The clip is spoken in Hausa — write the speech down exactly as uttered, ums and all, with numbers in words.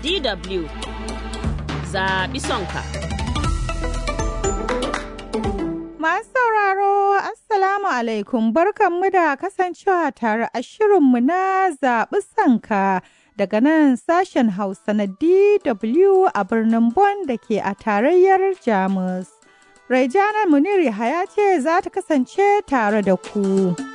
D W zaɓi sonka. Masu sauraro, Assalamu alaikum, barkanmu da kasancewa tare a shirinmu na zaɓi sanka daga nan sashen Hausa na D W a birnin Bonn da ke a tarayyar Jamus. Raijana Munir Yahaya ce za ta kasance tare da ku.